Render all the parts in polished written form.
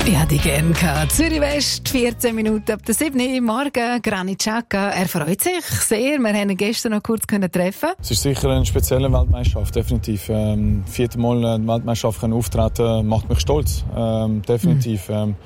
Ich hätte gerne gehabt. Zürich West, 14 Minuten ab der 7 Uhr. Morgen, Granit Xhaka. Er freut sich sehr. Wir haben ihn gestern noch kurz treffen. Es ist sicher eine spezielle Weltmeisterschaft, definitiv. 4. Mal eine Weltmeisterschaft auftreten macht mich stolz, definitiv.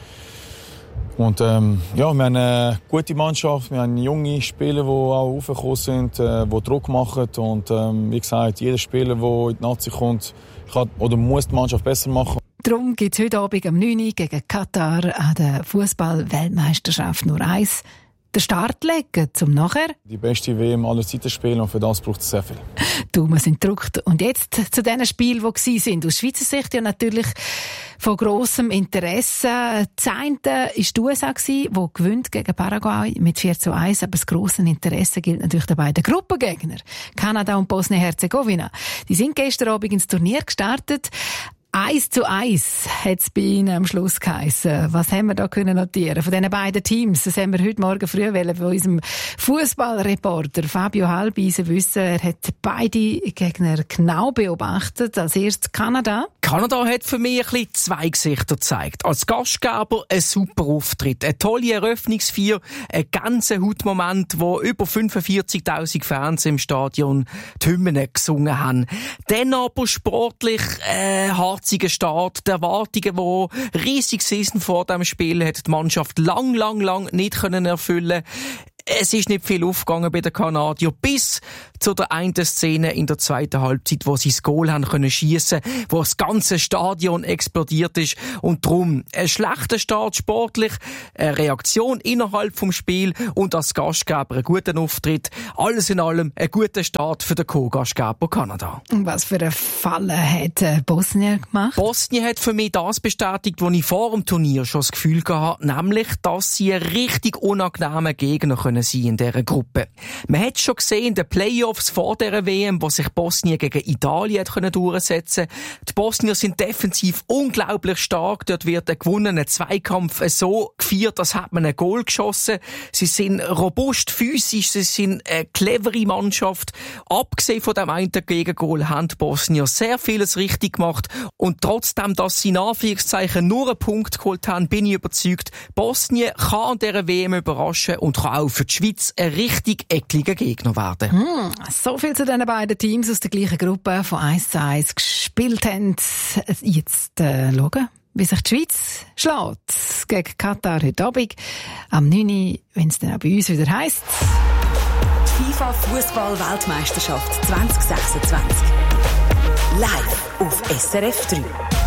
Und ja, wir haben eine gute Mannschaft, wir haben junge Spieler, die auch aufgekommen sind, die Druck machen. Und wie gesagt, jeder Spieler, der in die Nazi kommt, kann oder muss die Mannschaft besser machen. Darum gibt es heute Abend um 9 Uhr gegen Katar an der Fußball-Weltmeisterschaft nur eins. Den Start legen, zum nachher die beste WM aller Zeiten spielen, und für das braucht es sehr viel. Wir sind gedruckt. Und jetzt zu den Spielen, die waren. Aus Schweizer Sicht ja natürlich von grossem Interesse. Das eine war die USA, die gewinnt gegen Paraguay mit 4:1. Aber das grosse Interesse gilt natürlich den beiden Gruppengegner, Kanada und Bosnien-Herzegowina. Die sind gestern Abend ins Turnier gestartet. 1:1 hat es bei Ihnen am Schluss geheissen. Was haben wir da können notieren von diesen beiden Teams? Das haben wir heute Morgen früh von unserem Fußballreporter Fabio Halbisen wissen. Er hat beide Gegner genau beobachtet. Als erstes Kanada. Kanada hat für mich ein bisschen zwei Gesichter gezeigt. Als Gastgeber ein super Auftritt, eine tolle Eröffnungsfeier, ein ganzer Hautmoment, wo über 45.000 Fans im Stadion die Hymnen gesungen haben. Dann aber sportlich harziger Start, die Erwartungen, die riesig sind vor dem Spiel, hat die Mannschaft lang nicht erfüllen können. Es ist nicht viel aufgegangen bei den Kanadiern, bis zu der einen Szene in der zweiten Halbzeit, wo sie das Goal haben können schiessen, wo das ganze Stadion explodiert ist. Und darum ein schlechter Start sportlich, eine Reaktion innerhalb vom Spiel und als Gastgeber einen guten Auftritt. Alles in allem ein guter Start für den Co-Gastgeber Kanada. Und was für eine Falle hat Bosnien gemacht? Bosnien hat für mich das bestätigt, was ich vor dem Turnier schon das Gefühl hatte, nämlich, dass sie ein richtig unangenehmer Gegner sein in dieser Gruppe. Man hat schon gesehen in den Playoffs vor dieser WM, wo sich Bosnien gegen Italien durchsetzen konnte. Die Bosnier sind defensiv unglaublich stark. Dort wird ein gewonnener Zweikampf so gefeiert, als hätte man ein Goal geschossen. Sie sind robust physisch, sie sind eine clevere Mannschaft. Abgesehen von dem einen Gegengoal haben die Bosnier sehr vieles richtig gemacht. Und trotzdem, dass sie in Anführungszeichen nur einen Punkt geholt haben, bin ich überzeugt, Bosnien kann an dieser WM überraschen und kann auch für die Schweiz ein richtig ekliger Gegner werden. So viel zu den beiden Teams aus der gleichen Gruppe von 1:1 gespielt haben. Jetzt schauen, wie sich die Schweiz schlägt gegen Katar heute Abend. Am 9 Uhr, wenn es dann auch bei uns wieder heisst. FIFA Fußball-Weltmeisterschaft 2026. Live auf SRF 3.